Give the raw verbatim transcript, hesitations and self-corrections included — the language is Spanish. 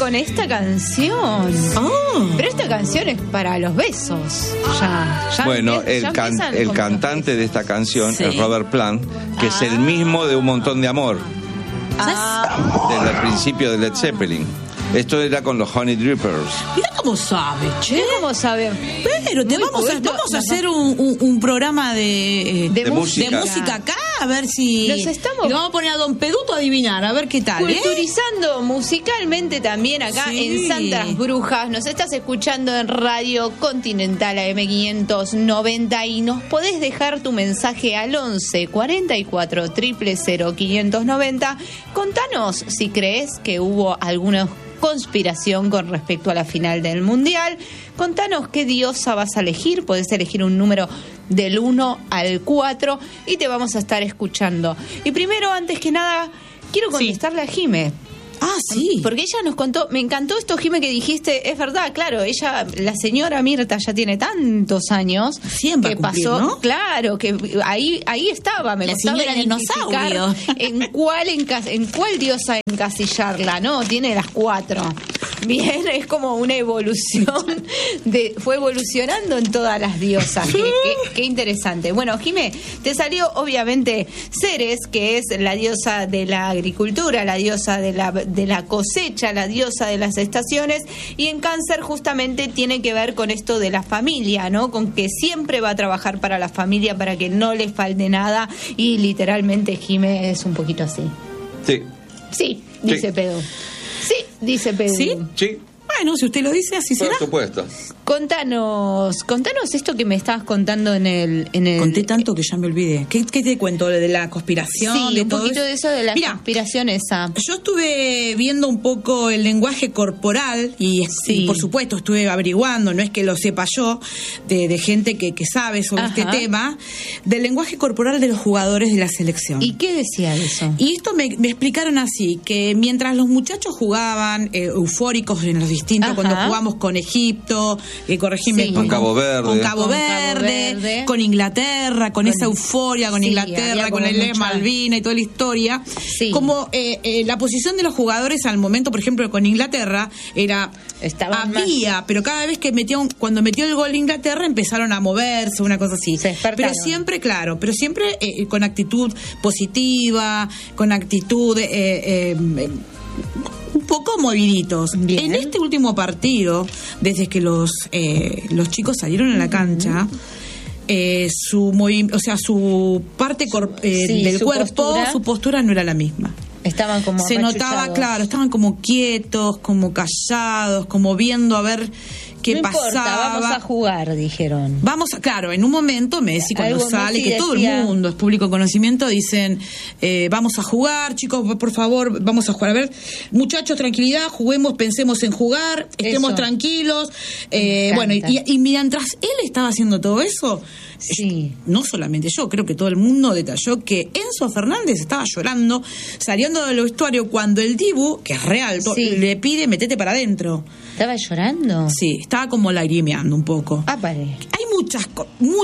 con esta canción. Oh. Pero esta canción es para los besos. Ya, ya Bueno, empie- el, ya can- empiezan el con cantante los de esta canción Sí. es Robert Plant, que es el mismo de Un Montón de Amor, Ah, desde el principio de Led Zeppelin. Esto era con los Honey Drippers. Mira cómo sabe, che. ¿Ves cómo saben? Pero te Muy vamos, a, poquito, vamos a nos hacer un, un, un programa de, De De música. de música acá, a ver si... Nos estamos- y vamos a poner a Don Peduto a adivinar, a ver qué tal, ¿eh? Culturizando musicalmente también acá Sí. en Santas Brujas. Nos estás escuchando en Radio Continental A M quinientos noventa y nos podés dejar tu mensaje al once cuarenta y cuatro cero cero cero quinientos noventa. Contanos si crees que hubo alguna conspiración con respecto a la final del Mundial. Contanos qué diosa vas a elegir. Podés elegir un número del uno al cuatro y te vamos a estar escuchando. Y primero, antes que nada, quiero contestarle a Jime. Ah, sí. Porque ella nos contó, me encantó esto, Jime, que dijiste, es verdad, claro, ella, la señora Mirta ya tiene tantos años cien va que a cumplir, pasó, ¿no? claro, que ahí ahí estaba, me La costaba señora identificar dinosaurio. en cuál enca- en cuál diosa encasillarla, ¿no? Tiene las cuatro. Bien, es como una evolución de fue evolucionando en todas las diosas. Qué, qué- qué interesante. Bueno, Jime, te salió obviamente Ceres, que es la diosa de la agricultura, la diosa de la de la cosecha, la diosa de las estaciones, y en Cáncer justamente tiene que ver con esto de la familia, ¿no? Con que siempre va a trabajar para la familia, para que no le falte nada, y literalmente Jime es un poquito así. Sí, Sí, dice Sí. Pedro. Sí, dice Pedro. ¿Sí? sí, Bueno, si usted lo dice, así por será. supuesto. Contanos, contanos esto que me estabas contando en el... En el Conté tanto que ya me olvidé. ¿Qué, qué te cuento de la conspiración? Sí, de un todo poquito de eso de la Mira, conspiración esa. yo estuve viendo un poco el lenguaje corporal y, Sí. y, por supuesto estuve averiguando, no es que lo sepa yo, de, de gente que, que sabe sobre Ajá. este tema, del lenguaje corporal de los jugadores de la selección. ¿Y qué decía de eso? Y esto me, me explicaron así, que mientras los muchachos jugaban eh, eufóricos en los distintos, Ajá. cuando jugamos con Egipto, eh, corregime, Sí. Con Cabo Verde. con Cabo Con Cabo Verde, Verde. con Inglaterra, con, Con- esa euforia, con sí, Inglaterra, había con como el mucha- Malvina y toda la historia, Sí. como eh, eh, la posición de los jugadores al momento, por ejemplo, con Inglaterra, era Estaban había, pero cada vez que metió un- cuando metió el gol Inglaterra empezaron a moverse, una cosa así. Se despertaron. Pero siempre, claro, pero siempre eh, con actitud positiva, con actitud eh, eh, eh, un poco moviditos. Bien. En este último partido, desde que los eh, los chicos salieron a la cancha, eh, su movi- o sea, su parte cor- eh, Sí, del su cuerpo, postura. su postura no era la misma. Estaban como Se notaba, amachuchados. claro, estaban como quietos, como callados, como viendo a ver qué no pasaba. importa, vamos a jugar, dijeron. Vamos a, claro, en un momento Messi cuando Algo sale, Messi que todo decía- el mundo es público conocimiento, dicen, eh, vamos a jugar, chicos, por favor, vamos a jugar. A ver, muchachos, tranquilidad, juguemos, pensemos en jugar, estemos Eso. tranquilos. Eh, Me bueno, y, encanta. y mientras él estaba haciendo todo eso, Sí. no solamente yo, creo que todo el mundo detalló que Enzo Fernández estaba llorando, saliendo del vestuario cuando el Dibu, que es real, to- Sí. le pide metete para adentro. ¿Estaba llorando? Sí, estaba como lagrimeando un poco. Ah, vale. Hay muchas cosas.